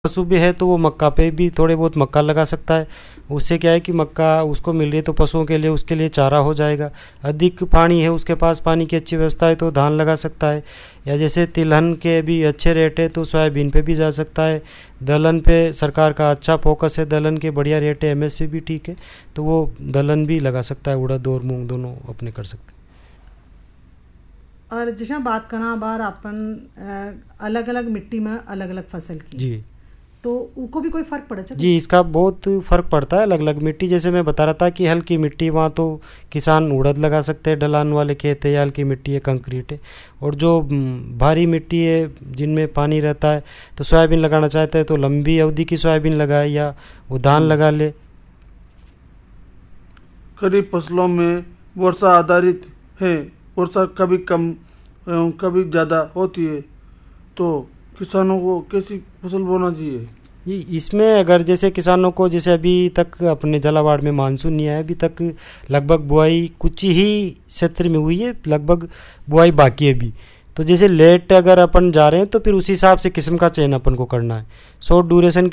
पशु भी है तो वो मक्का पे भी थोड़े बहुत मक्का लगा सकता है। उससे क्या है कि मक्का उसको मिल रही है तो पशुओं के लिए उसके लिए चारा हो जाएगा। अधिक पानी है उसके पास, पानी की अच्छी व्यवस्था है तो धान लगा सकता है। या जैसे तिलहन के भी अच्छे रेट है तो सोयाबीन पे भी जा सकता है। दलहन पे सरकार का अच्छा फोकस है, दलहन के बढ़िया रेट है, एमएसपी भी ठीक है, तो वो दलहन भी लगा सकता है। उड़द और मूंग दोनों अपने कर सकते हैं। और जैसे बात करना बार अपन अलग अलग मिट्टी में अलग अलग फसल की जी तो उनको भी कोई फर्क पड़े जी, इसका बहुत फ़र्क पड़ता है। अलग अलग मिट्टी, जैसे मैं बता रहा था कि हल्की मिट्टी वहाँ तो किसान उड़द लगा सकते हैं, ढलान वाले खेत है या हल्की मिट्टी है, कंक्रीट है। और जो भारी मिट्टी है जिनमें पानी रहता है तो सोयाबीन लगाना चाहते हैं तो लंबी अवधि की सोयाबीन लगाए या वो धान लगा ले। खरीफ फसलों में वर्षा आधारित है, वर्षा कभी कम एवं कभी ज़्यादा होती है, तो किसानों को कैसी फसल बोना चाहिए? जी, इसमें अगर जैसे किसानों को, जैसे अभी तक अपने झालावाड़ में मानसून नहीं आया, अभी तक लगभग बुआई कुछ ही क्षेत्र में हुई है, लगभग बुआई बाकी है अभी। तो जैसे लेट अगर अपन जा रहे हैं तो फिर उसी हिसाब से किस्म का चयन अपन को करना है। Short duration